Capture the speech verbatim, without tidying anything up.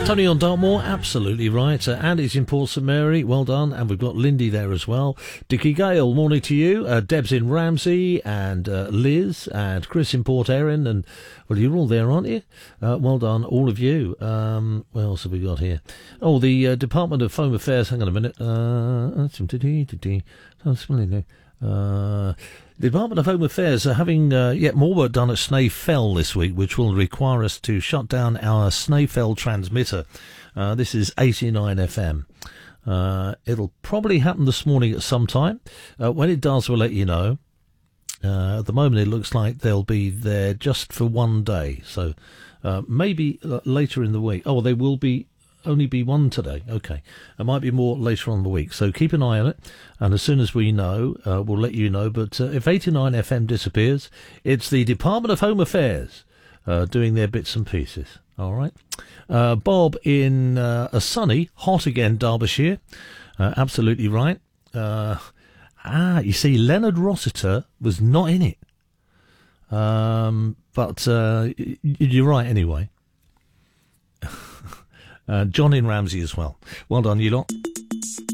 Tony on Dartmoor, absolutely right. Uh, Andy's in Port St Mary, well done. And we've got Lindy there as well. Dickie Gale, morning to you. Uh, Deb's in Ramsey, and uh, Liz, and Chris in Port Erin. And, well, you're all there, aren't you? Uh, well done, all of you. Um, what else have we got here? Oh, the uh, Department of Home Affairs, hang on a minute. Uh, uh, the Department of Home Affairs are having uh, yet more work done at Snaith Fell this week, which will require us to shut down our Snaith Fell transmitter. Uh, this is eighty-nine F M. Uh, it'll probably happen this morning at some time. Uh, when it does, we'll let you know. Uh, at the moment, it looks like they'll be there just for one day. So uh, maybe uh, later in the week. Oh, they will be only be one today. Okay. There might be more later on in the week. So keep an eye on it. And as soon as we know, uh, we'll let you know. But uh, if eighty-nine F M disappears, it's the Department of Home Affairs uh, doing their bits and pieces. All right. Uh, Bob in uh, a sunny, hot again, Derbyshire. Uh, absolutely right. Uh, ah, you see, Leonard Rossiter was not in it. Um, but uh, y- you're right anyway. Uh, John in Ramsey as well. Well done, you lot.